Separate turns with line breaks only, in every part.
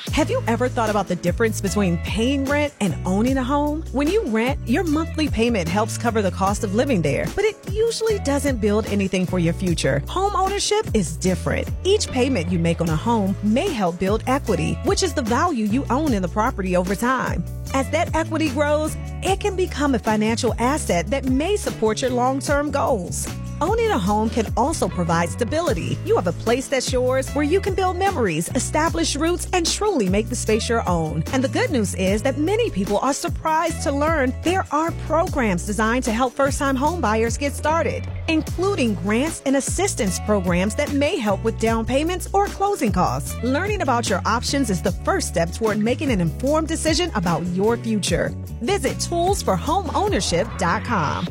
Have you ever thought about the difference between paying rent and owning a home? When you rent, your monthly payment helps cover the cost of living there, but it usually doesn't build anything for your future. Home ownership is different. Each payment you make on a home may help build equity, which is the value you own in the property over time. As that equity grows, it can become a financial asset that may support your long-term goals. Owning a home can also provide stability. You have a place that's yours where you can build memories, establish roots, and truly make the space your own. And the good news is that many people are surprised to learn there are programs designed to help first-time home buyers get started, including grants and assistance programs that may help with down payments or closing costs. Learning about your options is the first step toward making an informed decision about your future. Visit toolsforhomeownership.com.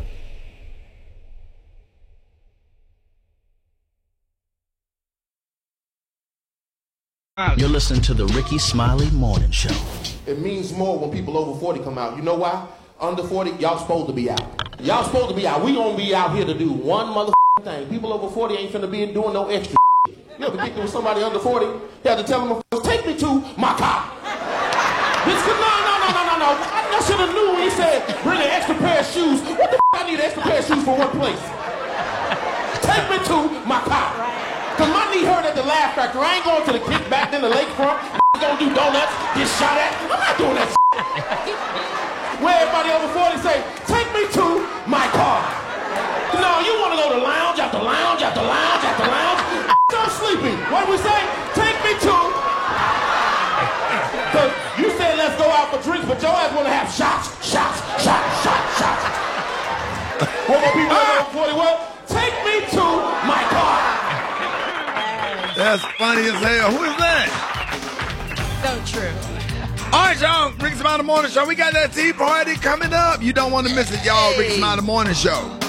You're listening to the Rickey Smiley Morning Show.
It means more when people over 40 come out. You know why? Under 40, y'all supposed to be out. Y'all supposed to be out. We gonna be out here to do one motherfucking thing. People over 40 ain't finna be doing no extra shit. You ever get with somebody under 40? You have to tell them, take me to my car. Bitch, no. I should have knew when he said, bring an extra pair of shoes. What the I need an extra pair of shoes for what place? Take me to my car. Cause my knee hurt at the Laugh Factory. I ain't going to the kickback, then the lakefront. I'm gonna do donuts, get shot at. I'm not doing that shit. Where everybody over 40 say, take me to my car. No, you wanna go to lounge after lounge after lounge after lounge. I'm sleepy. What do we say? Take me to. Cause you said let's go out for drinks, but your ass wanna have shots. What more people over 40 what? Take me to my car.
That's funny as hell. Who is that?
So true.
All right, y'all. Rickey Smiley Morning Show. We got that tea party coming up. You don't want to miss it, y'all. Rickey Smiley Morning Show.